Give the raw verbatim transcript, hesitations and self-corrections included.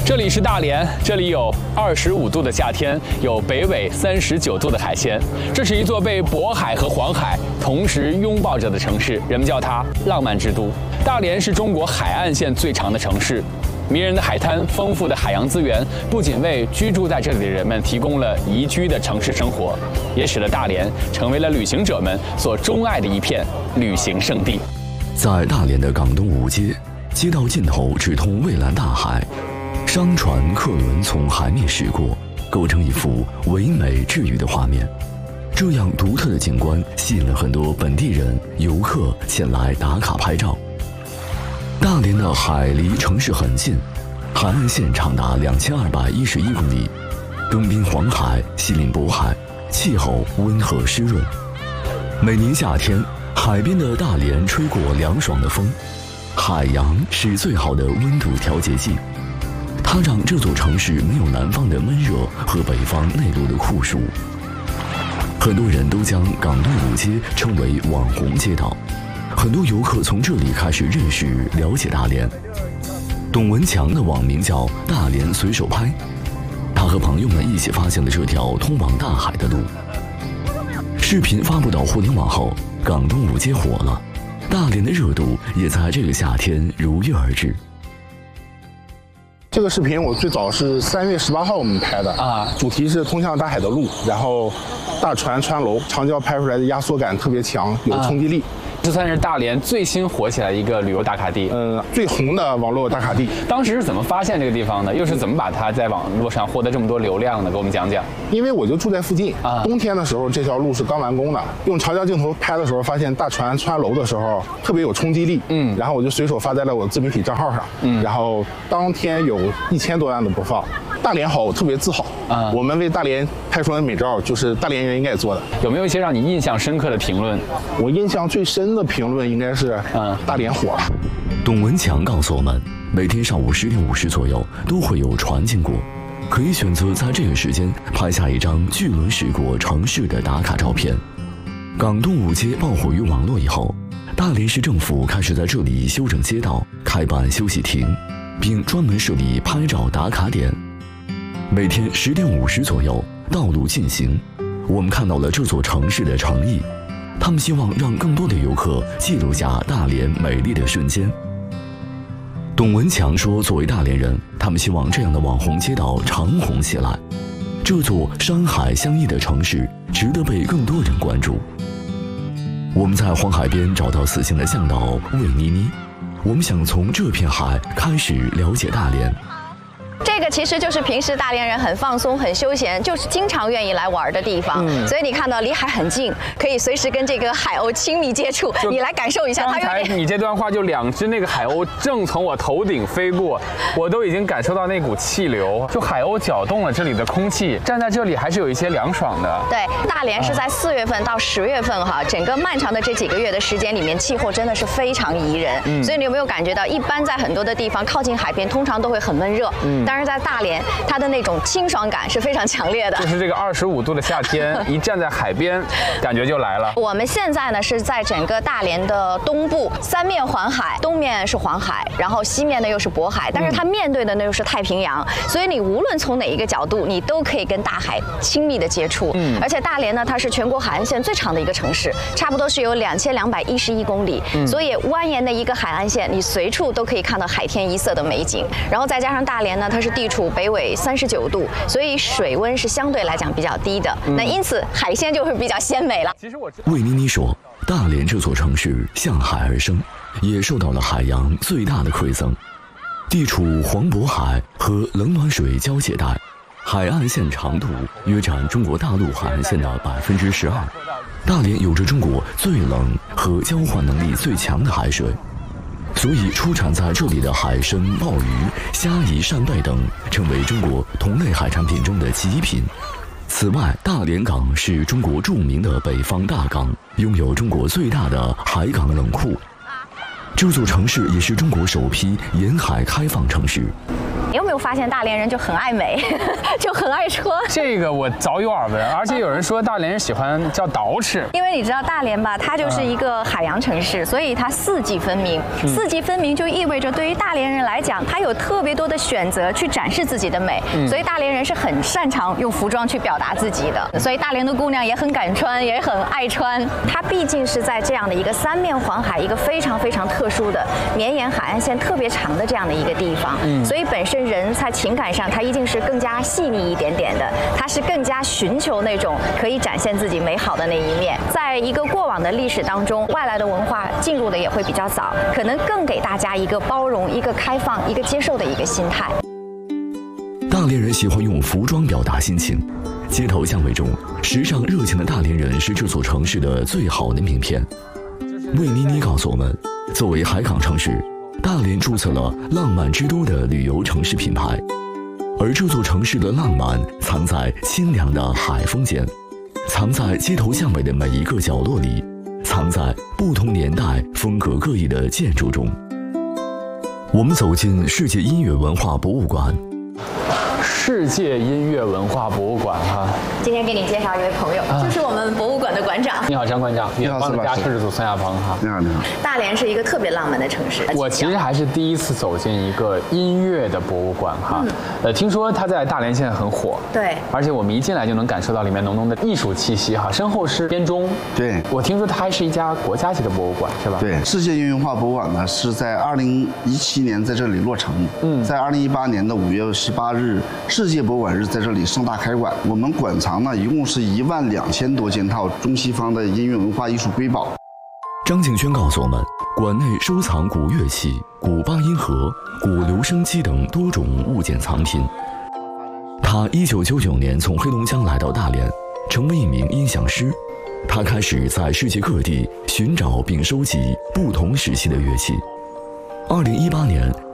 这里是大连，这里有二十五度的夏天，有北纬三十九度的海鲜。这是一座被渤海和黄海同时拥抱着的城市，人们叫它浪漫之都。大连是中国海岸线最长的城市，迷人的海滩、丰富的海洋资源，不仅为居住在这里的人们提供了宜居的城市生活，也使得大连成为了旅行者们所钟爱的一片旅行胜地。 在大连的港东五街，街道尽头直通蔚蓝大海。商船、客轮从海面驶过，构成一幅唯美治愈的画面。这样独特的景观吸引了很多本地人、游客前来打卡拍照。大连的海离城市很近，海岸线长达两千二百一十一公里，东濒黄海，西临渤海，气候温和湿润。每年夏天，海边的大连吹过凉爽的风，海洋是最好的温度调节剂。它让这座城市没有南方的闷热和北方内陆的酷暑。很多人都将港东五街称为网红街道，很多游客从这里开始认识、了解大连。董文强的网名叫大连随手拍，他和朋友们一起发现了这条通往大海的路。视频发布到互联网后，港东五街火了，大连的热度也在这个夏天如约而至。 这个视频我最早是三月十八号我们拍的啊，主题是通向大海的路，然后大船穿楼，长焦拍出来的压缩感特别强，有冲击力。啊， 这算是大连最新火起来一个旅游打卡地， 嗯，最红的网络打卡地。 当时是怎么发现这个地方的？又是怎么把它在网络上获得这么多流量的？给我们讲讲。 因为我就住在附近啊，冬天的时候这条路是刚完工的，用长焦镜头拍的时候，发现大船穿楼的时候特别有冲击力，嗯，然后我就随手发在了我自媒体账号上，嗯，然后当天有一千多万的播放。大连好，我特别自豪啊！我们为大连拍出来的美照，就是大连人应该做的。 有没有一些让你印象深刻的评论？ 我印象最深的评论应该是，嗯，大连火了。 董文强告诉我们，每天上午十点五十左右都会有船经过，可以选择在这个时间拍下一张巨轮驶过城市的打卡照片。港东五街爆火于网络以后，大连市政府开始在这里修整街道，开办休息亭，并专门设立拍照打卡点。每天十点五十左右，道路进行，我们看到了这座城市的诚意。他们希望让更多的游客记录下大连美丽的瞬间。董文强说，作为大连人，他们希望这样的网红街道长红起来。这座山海相依的城市值得被更多人关注。我们在黄海边找到此行的向导魏妮妮，我们想从这片海开始了解大连。 这个其实就是平时大连人很放松、很休闲，就是经常愿意来玩的地方。嗯，所以你看到离海很近，可以随时跟这个海鸥亲密接触。你来感受一下， 刚才你这段话就两只那个海鸥正从我头顶飞过，我都已经感受到那股气流，就海鸥搅动了这里的空气，站在这里还是有一些凉爽的。 对，大连是在四月份到十月份哈，整个漫长的这几个月的时间里面，气候真的是非常宜人。嗯，所以你有没有感觉到，一般在很多的地方靠近海边，通常都会很闷热。嗯，但是在大连，它的那种清爽感是非常强烈的。 就是这个二十五度的夏天，一站在海边，感觉就来了。 我们现在呢是在整个大连的东部，三面环海，东面是黄海，然后西面呢又是渤海，但是它面对的呢又是太平洋，所以你无论从哪一个角度，你都可以跟大海亲密的接触。嗯，而且大连呢，它是全国海岸线最长的一个城市，差不多是有两千两百一十一公里，嗯，所以蜿蜒的一个海岸线，你随处都可以看到海天一色的美景。然后再加上大连呢，它是地处北纬三十九度，所以水温是相对来讲比较低的，嗯，那因此海鲜就会比较鲜美了。 其实我魏妮妮说，大连这座城市向海而生，也受到了海洋最大的馈赠。地处黄渤海和冷暖水交界带，海岸线长度约占中国大陆海岸线的百分之十二。大连有着中国最冷和交换能力最强的海水，所以出产在这里的海参、鲍鱼、虾夷、扇贝等成为中国同类海产品中的极品。此外，大连港是中国著名的北方大港，拥有中国最大的海港冷库。这座城市也是中国首批沿海开放城市。 你有没有发现大连人就很爱美，就很爱车？ 这个我早有耳闻，而且有人说大连人喜欢叫捯饬， 因为你知道大连吧，它就是一个海洋城市，所以它四季分明。嗯、四季分明就意味着对于大连人来讲，它有特别多的选择去展示自己的美，嗯、所以大连人是很擅长用服装去表达自己的。所以大连的姑娘也很敢穿，也很爱穿。它毕竟是在这样的一个三面环海，一个非常非常特殊的绵延海岸线特别长的这样的一个地方，嗯、所以本身人在情感上，他一定是更加细腻一点点的，他是更加寻求那种可以展现自己美好的那一面。在一个过往的历史当中，外来的文化进入的也会比较早，可能更给大家一个包容、一个开放、一个接受的一个心态。 大连人喜欢用服装表达心情，街头巷尾中，时尚热情的大连人是这座城市的最好的名片。魏妮妮告诉我们，作为海港城市，大连注册了浪漫之都的旅游城市品牌，而这座城市的浪漫藏在清凉的海风间，藏在街头巷尾的每一个角落里，藏在不同年代风格各异的建筑中。我们走进世界音乐文化博物馆。 世界音乐文化博物馆哈， 今天给你介绍一位朋友，啊、就是我们博物馆的馆长。 你好，张馆长。 你好， 方家摄制组孙亚鹏哈。 你好，你好。 大连是一个特别浪漫的城市。 我其实还是第一次走进一个音乐的博物馆哈。嗯、呃，听说它在大连现在很火。 对。 而且我们一进来就能感受到里面浓浓的艺术气息哈。身后是编钟。 对。 我听说它还是一家国家级的博物馆，是吧？ 对。世界音乐文化博物馆呢是在二零一七年在这里落成。嗯。在二零一八年的五月十八日，世界博物馆日在这里盛大开馆。我们馆藏呢一共是一万两千多件套中西方的音乐文化艺术瑰宝。 张景轩告诉我们，馆内收藏古乐器、古八音盒、古留声机等多种物件藏品。他一九九九年从黑龙江来到大连，成为一名音响师。他开始在世界各地寻找并收集不同时期的乐器。二零一八年